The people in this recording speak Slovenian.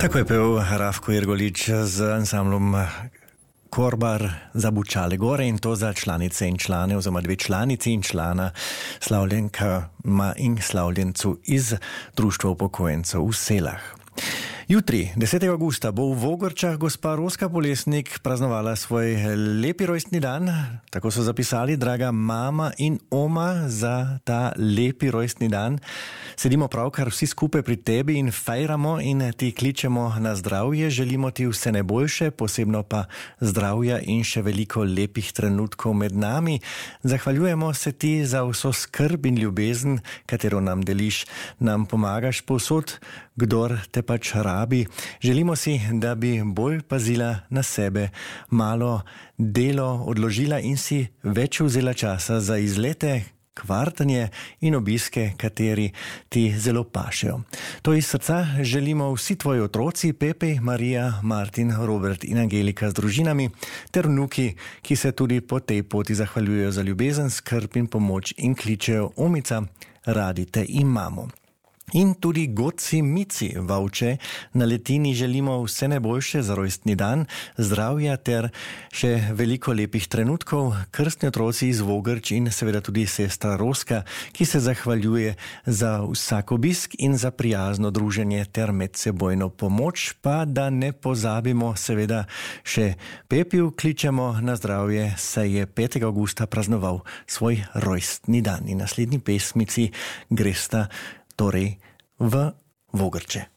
Tako je pel Rafko Irgolič z ansamblom Korbar za Bučale gore in to za članice in člane oziroma dve članici in člana Slavljenkama in Slavljencu iz Društva upokojencev v Selah. Jutri, 10. augusta, bo v Vogrčah gospa Roska Polesnik praznovala svoj lepi rojstni dan. Tako so zapisali, draga mama in oma, za ta lepi rojstni dan. Sedimo pravkar vsi skupaj pri tebi in fejramo in ti kličemo na zdravje. Želimo ti vse najboljše, posebno pa zdravja in še veliko lepih trenutkov med nami. Zahvaljujemo se ti za vso skrb in ljubezen, katero nam deliš. Nam pomagaš povsod, kdor te pač rabi. Želimo si, da bi bolj pazila na sebe, malo delo odložila in si več vzela časa za izlete, kvartanje in obiske, kateri ti zelo pašejo. To iz srca želimo vsi tvoji otroci, Pepe, Marija, Martin, Robert in Angelika z družinami, ter vnuki, ki se tudi po tej poti zahvaljujejo za ljubezen, skrb in pomoč in kličejo: Omica, radi te imamo. In tudi Goci Mici Vavče na Letini želimo vse najboljše za rojstni dan, zdravja ter še veliko lepih trenutkov. Krstni otroci iz Vogrč in seveda tudi sestra Roska, ki se zahvaljuje za vsak obisk in za prijazno druženje ter medsebojno pomoč, pa da ne pozabimo seveda še Pepiju kličemo na zdravje, saj je 5. augusta praznoval svoj rojstni dan. In naslednji pesmici gresta torej v Vogrče.